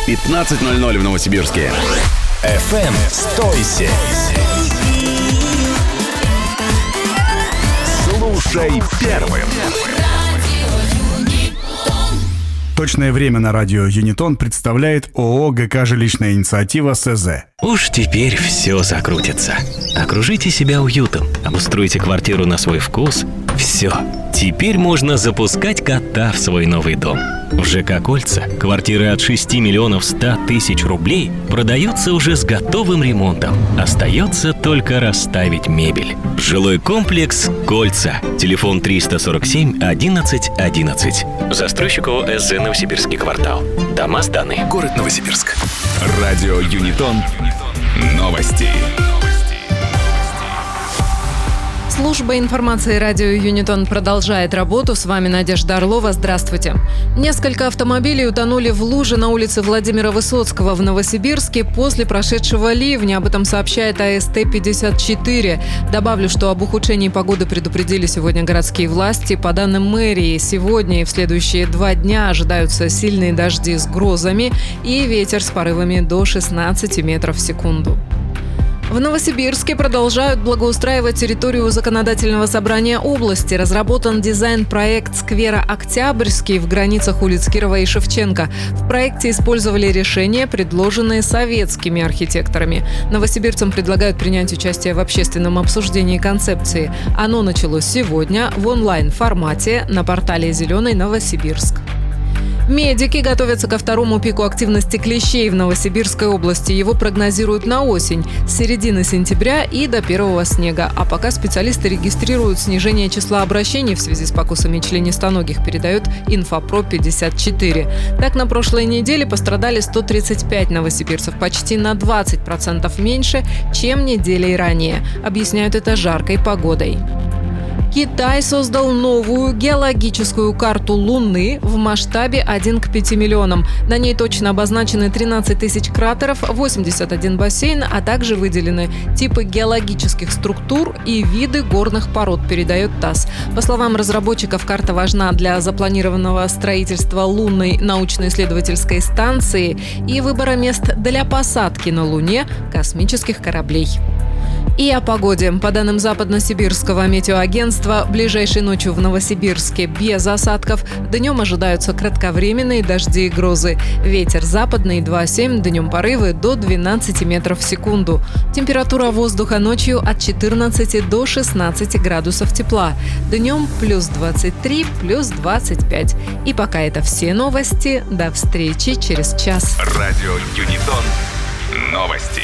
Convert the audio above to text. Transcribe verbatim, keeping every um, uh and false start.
пятнадцать ноль ноль в Новосибирске. эф эм «Стойся». Слушай первым. Точное время на радио Юнитон представляет ООО ГК «Жилищная инициатива» СЗ. Уж теперь все закрутится. Окружите себя уютом, обустройте квартиру на свой вкус. Все. Теперь можно запускать кота в свой новый дом. В ЖК «Кольца» квартиры от шести миллионов ста тысяч рублей продаются уже с готовым ремонтом. Остается только расставить мебель. Жилой комплекс «Кольца». Телефон триста сорок семь одиннадцать одиннадцать. Застройщик ООО «СЗ Новосибирский квартал». Дома сданы. Город Новосибирск. Радио Юнитон. Новости. Служба информации радио Юнитон продолжает работу. С вами Надежда Орлова. Здравствуйте. Несколько автомобилей утонули в луже на улице Владимира Высоцкого в Новосибирске после прошедшего ливня. Об этом сообщает А Эс Тэ пятьдесят четыре. Добавлю, что об ухудшении погоды предупредили сегодня городские власти. По данным мэрии, сегодня и в следующие два дня ожидаются сильные дожди с грозами и ветер с порывами до шестнадцати метров в секунду. В Новосибирске продолжают благоустраивать территорию законодательного собрания области. Разработан дизайн-проект сквера «Октябрьский» в границах улиц Кирова и Шевченко. В проекте использовали решения, предложенные советскими архитекторами. Новосибирцам предлагают принять участие в общественном обсуждении концепции. Оно началось сегодня в онлайн-формате на портале «Зеленый Новосибирск». Медики готовятся ко второму пику активности клещей в Новосибирской области. Его прогнозируют на осень, с середины сентября и до первого снега. А пока специалисты регистрируют снижение числа обращений в связи с покусами членистоногих, передает Инфопро пятьдесят четыре. Так, на прошлой неделе пострадали сто тридцать пять новосибирцев, почти на двадцать процентов меньше, чем неделей ранее. Объясняют это жаркой погодой. Китай создал новую геологическую карту Луны в масштабе один к пяти миллионам. На ней точно обозначены тринадцать тысяч кратеров, восемьдесят один бассейн, а также выделены типы геологических структур и виды горных пород, передает ТАСС. По словам разработчиков, карта важна для запланированного строительства лунной научно-исследовательской станции и выбора мест для посадки на Луне космических кораблей. И о погоде. По данным Западно-Сибирского метеоагентства, ближайшей ночью в Новосибирске без осадков. Днем ожидаются кратковременные дожди и грозы. Ветер западный два семь, днем порывы до двенадцати метров в секунду. Температура воздуха ночью от четырнадцати до шестнадцати градусов тепла. Днем плюс двадцать три, плюс двадцать пять. И пока это все новости. До встречи через час. Радио Юнитон. Новости.